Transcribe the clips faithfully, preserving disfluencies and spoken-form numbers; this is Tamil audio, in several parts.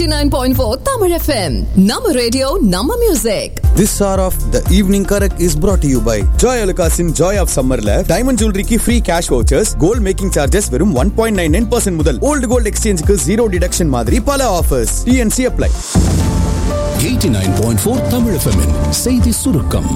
eighty-nine point four Tamil F M. Nama radio, Nama music. This hour of the evening correct is brought to you by Joy Alukasin Joy of Summerல diamond jewelry ki free cash vouchers, gold making charges வெறும் one point nine nine percent முதல், old gold exchange க்கு zero deduction மாதிரி பல offers. T N C apply. eighty-nine point four Tamil F M -இன் செய்தி சுருக்கம்.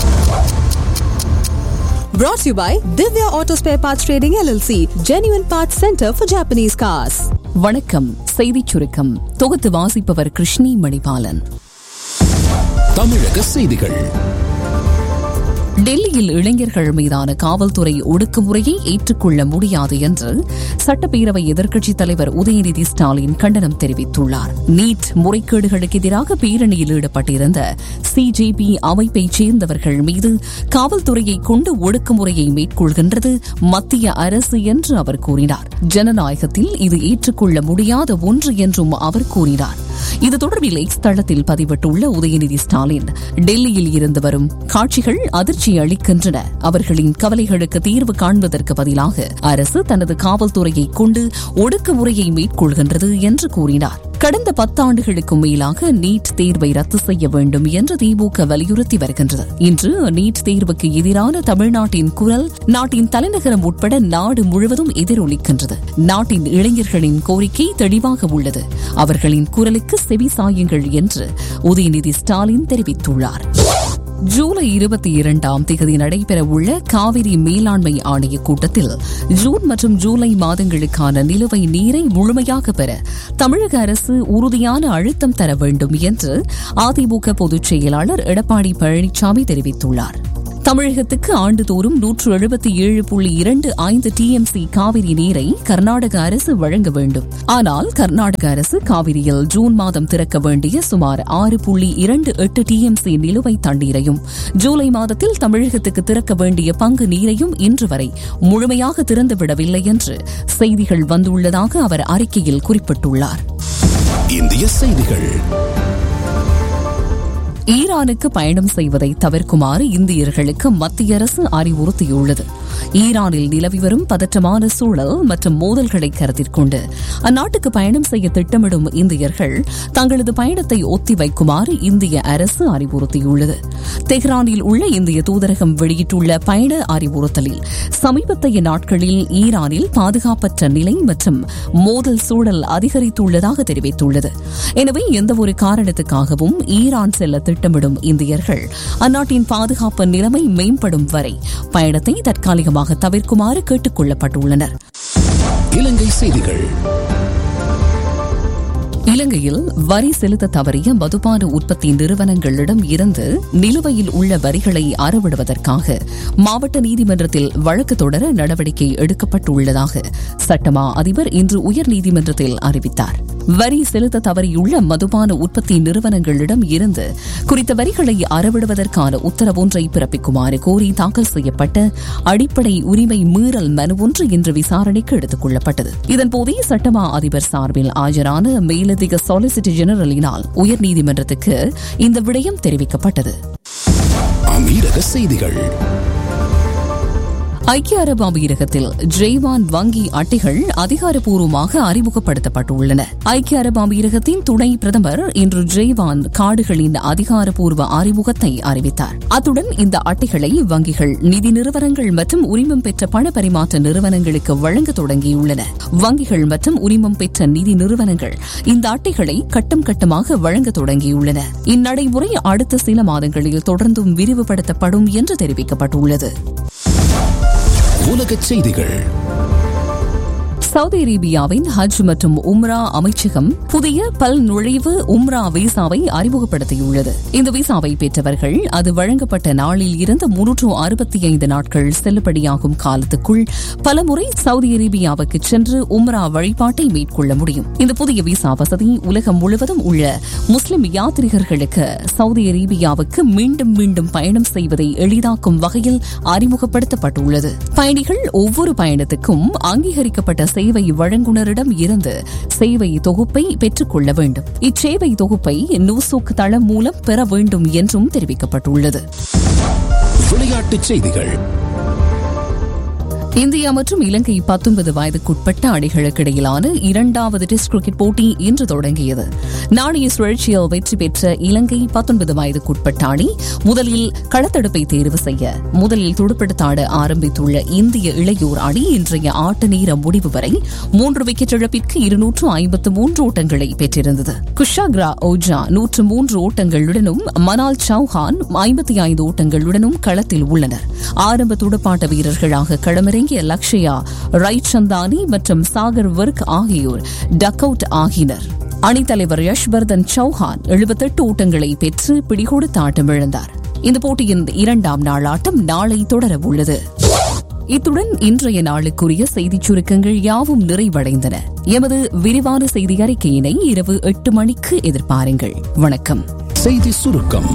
Brought to you by Divya Auto Spare Parts Trading L L C, Genuine Parts Center for Japanese Cars. வணக்கம். செய்திச் சுருக்கம் தொகுத்து வாசிப்பவர் கிருஷ்ணி மணிபாலன். தமிழக செய்திகள். டெல்லியில் இளைஞர்கள் மீதான காவல்துறை ஒடுக்குமுறையை ஏற்றுக்கொள்ள முடியாது என்று சட்டப்பேரவை எதிர்க்கட்சித் தலைவர் உதயநிதி ஸ்டாலின் கண்டனம் தெரிவித்துள்ளார். நீட் முறைகேடுகளுக்கு எதிராக பேரணியில் ஈடுபட்டிருந்த சிஜேபி அமைப்பைச் சேர்ந்தவர்கள் மீது காவல்துறையை கொண்டு ஒடுக்குமுறையை மேற்கொள்கின்றது மத்திய அரசு என்று அவர் கூறினார். ஜனநாயகத்தில் இது ஏற்றுக்கொள்ள முடியாத ஒன்று என்றும் அவர் கூறினார். இது தொடர்பில் எக்ஸ் தளத்தில் பதிவிட்டுள்ள உதயநிதி ஸ்டாலின், டெல்லியில் இருந்து வரும் காட்சிகள் அதிர்ச்சி அளிக்கின்றன. அவர்களின் கவலைகளுக்கு தீர்வு காண்பதற்கு பதிலாக அரசு தனது காவல்துறையை கொண்டு ஒடுக்குமுறையை மேற்கொள்கின்றது என்று கூறினார். கடந்த பத்தாண்டுகளுக்கும் மேலாக நீட் தேர்வை ரத்து செய்ய வேண்டும் என்று திமுக வலியுறுத்தி வருகின்றது. இன்று நீட் தேர்வுக்கு எதிரான தமிழ்நாட்டின் குரல் நாட்டின் தலைநகரம் உட்பட நாடு முழுவதும் எதிரொலிக்கின்றது. நாட்டின் இளைஞர்களின் கோரிக்கை தெளிவாக உள்ளது. அவர்களின் குரலுக்கு செவி சாயுங்கள் என்று உதயநிதி ஸ்டாலின் தெரிவித்துள்ளார். ஜூலை இருபத்தி இரண்டாம் தேதி நடைபெறவுள்ள காவிரி மேலாண்மை ஆணைய கூட்டத்தில் ஜூன் மற்றும் ஜூலை மாதங்களுக்கான நிலுவை நீரை முழுமையாக பெற தமிழக அரசு உறுதியான அழுத்தம் தர வேண்டும் என்று அதிமுக பொதுச் செயலாளர் எடப்பாடி பழனிசாமி தெரிவித்துள்ளார். தமிழகத்துக்கு ஆண்டுதோறும் நூற்று எழுபத்தி ஏழு புள்ளி இரண்டு ஐந்து டிஎம்சி காவிரி நீரை கர்நாடக அரசு வழங்க வேண்டும். ஆனால் கர்நாடக அரசு காவிரியில் ஜூன் மாதம் திறக்க வேண்டிய சுமார் ஆறு புள்ளி இரண்டு எட்டு டிஎம்சி நிலுவை தண்ணீரையும் ஜூலை மாதத்தில் தமிழகத்துக்கு திறக்க வேண்டிய பங்கு நீரையும் இன்று வரை முழுமையாக திறந்துவிடவில்லை என்று செய்திகள் வந்துள்ளதாக அவர் அறிக்கையில் குறிப்பிட்டுள்ளார். இந்திய செய்திகள். ஈரானுக்கு பயணம் செய்வதை தவிர்க்குமாறு இந்தியர்களுக்கு மத்திய அரசு அறிவுறுத்தியுள்ளது. ஈரானில் நிலவி வரும் பதற்றமான சூழல் மற்றும் மோதல்களை கருத்தில் கொண்டு அந்நாட்டுக்கு பயணம் செய்ய திட்டமிடும் இந்தியர்கள் தங்களது பயணத்தை ஒத்திவைக்குமாறு இந்திய அரசு அறிவுறுத்தியுள்ளது. தெஹ்ரானில் உள்ள இந்திய தூதரகம் வெளியிட்டுள்ள பயண அறிவுறுத்தலில் சமீபத்திய நாட்களில் ஈரானில் பாதுகாப்பற்ற நிலை மற்றும் மோதல் சூழல் அதிகரித்துள்ளதாக தெரிவித்துள்ளது. எனவே எந்தவொரு காரணத்துக்காகவும் ஈரான் செல்ல திட்டமிடும் இந்தியர்கள் அந்நாட்டின் பாதுகாப்பு நிலைமை மேம்படும் வரை பயணத்தை தற்காலிகமாக தவிர்க்குமாறு கேட்டுக் கொள்ளப்பட்டுள்ளனர். இலங்கை செய்திகள். இலங்கையில் வரி செலுத்த தவறிய மதுபான உற்பத்தி நிறுவனங்களிடம் இருந்து நிலுவையில் உள்ள வரிகளை அறவிடுவதற்காக மாவட்ட நீதிமன்றத்தில் வழக்கு தொடர நடவடிக்கை எடுக்கப்பட்டுள்ளதாக சட்டமா அதிபர் இன்று உயர்நீதிமன்றத்தில் அறிவித்தார். வரி செலுத்த தவறியுள்ள மதுபான உற்பத்தி நிறுவனங்களிடம் இருந்து குறித்த வரிகளை அறவிடுவதற்கான உத்தரவொன்றை பிறப்பிக்குமாறு கோரி தாக்கல் செய்யப்பட்ட அடிப்படை உரிமை மீறல் மனு ஒன்று இன்று விசாரணைக்கு எடுத்துக் கொள்ளப்பட்டது. இதன்போதே சட்டமா அதிபர் சார்பில் ஆஜரான மேலதிக சொலிசிட்டர் ஜெனரலினால் உயர்நீதிமன்றத்துக்கு இந்த விடயம் தெரிவிக்கப்பட்டது. அமீரக செய்திகள். ஐக்கிய அரபு அமீரகத்தில் ஜெய்வான் வங்கி அட்டைகள் அதிகாரப்பூர்வமாக அறிமுகப்படுத்தப்பட்டுள்ளன. ஐக்கிய அரபு அமீரகத்தின் துணை பிரதமர் இன்று ஜெய்வான் கார்டுகளின் அதிகாரப்பூர்வ அறிமுகத்தை அறிவித்தார். அத்துடன் இந்த அட்டைகளை வங்கிகள், நிதி நிறுவனங்கள் மற்றும் உரிமம் பெற்ற பண பரிமாற்ற நிறுவனங்களுக்கு வழங்க தொடங்கியுள்ளன. வங்கிகள் மற்றும் உரிமம் பெற்ற நிதி நிறுவனங்கள் இந்த அட்டைகளை கட்டம் கட்டமாக வழங்க தொடங்கியுள்ளன. இந்நடைமுறை அடுத்த சில மாதங்களில் தொடர்ந்தும் விரிவுபடுத்தப்படும் என்று தெரிவிக்கப்பட்டுள்ளது. உலகச் செய்திகள். சவுதி அரேபியாவின் ஹஜ் மற்றும் உம்ரா அமைச்சகம் புதிய பல் நுழைவு உம்ரா விசாவை அறிமுகப்படுத்தியுள்ளது. இந்த விசாவை பெற்றவர்கள் அது வழங்கப்பட்ட நாளில் இருந்து முன்னூற்று அறுபத்தி ஐந்து நாட்கள் செல்லுபடியாகும் காலத்துக்குள் பலமுறை சவுதி அரேபியாவுக்கு சென்று உம்ரா வழிபாட்டை மேற்கொள்ள முடியும். இந்த புதிய விசா வசதி உலகம் முழுவதும் உள்ள முஸ்லிம் யாத்ரீகர்களுக்கு சவுதி அரேபியாவுக்கு மீண்டும் மீண்டும் பயணம் செய்வதை எளிதாக்கும் வகையில் அறிமுகப்படுத்தப்பட்டுள்ளது. பயணிகள் ஒவ்வொரு பயணத்துக்கும் அங்கீகரிக்கப்பட்ட சேவை வழங்குனரிடம் இருந்து சேவை தொகுப்பை பெற்றுக் கொள்ள வேண்டும். இச்சேவை தொகுப்பை நூசுக் தளம் மூலம் பெற வேண்டும் என்றும் தெரிவிக்கப்பட்டுள்ளது. விளையாட்டுச் செய்திகள். இந்தியா மற்றும் இலங்கை பத்தொன்பது வயதுக்குட்பட்ட அணிகளுக்கு இடையிலான இரண்டாவது டெஸ்ட் கிரிக்கெட் போட்டி இன்று தொடங்கியது. நாணய சுழற்சியில் வெற்றி பெற்ற இலங்கை பத்தொன்பது வயதுக்குட்பட்ட அணி முதலில் களத்தடுப்பை தேர்வு செய்ய முதலில் துடுப்படுத்தாட ஆரம்பித்துள்ள இந்திய இளையோர் அணி இன்றைய ஆட்ட நேர முடிவு வரை மூன்று விக்கெட் இழப்பிற்கு இருநூற்று ஐம்பத்து மூன்று ஓட்டங்களை பெற்றிருந்தது. குஷாக்ரா ஓஜா நூற்று மூன்று ஓட்டங்களுடனும் மனால் சௌஹான் ஐம்பத்தி ஐந்து ஓட்டங்களுடனும் களத்தில் உள்ளனர். ஆரம்ப துடுப்பாட்ட வீரர்களாக களமிறங்கிய லக்ஷயா ரைச்சந்தானி மற்றும் சாகர் வர்க் ஆகியோர் டக் அவுட் ஆகினர். அணித்தலைவர் யஷ்வர்தன் சௌஹான் எழுபத்தெட்டு ஓட்டங்களை பெற்று பிடிகொடுத்து ஆட்டமிழந்தார். இந்த போட்டியின் இரண்டாம் நாள் ஆட்டம் நாளை தொடர உள்ளது. இத்துடன் இன்றைய நாளுக்குரிய செய்திச் சுருக்கங்கள் யாவும் நிறைவடைந்தன. எமது விரிவான செய்தி அறிக்கையினை இரவு எட்டு மணிக்கு எதிர்பாருங்கள். வணக்கம். செய்தி சுருக்கம்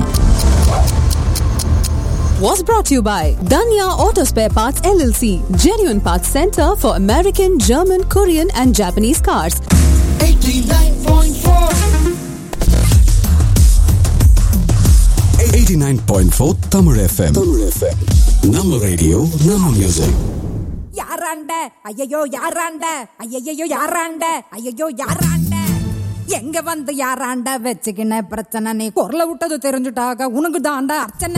Was brought to you by Danya Auto Spare Parts L L C, Genuine Parts Center for American, German, Korean and Japanese cars. eighty-nine point four eighty-nine point four Tamil F M. Tamil F M. நம்ம ரேடியோ நம்ம மியூசிக். யாராண்ட ஐயையோ யாராண்ட ஐயையோ யாராண்ட ஐயையோ யாராண்ட எங்க வந்து யாராண்ட வச்சுக்கின பிரச்சனை நீ குரல விட்டது தெரிஞ்சுட்டாக உனக்கு தாண்டா அர்ச்சனை.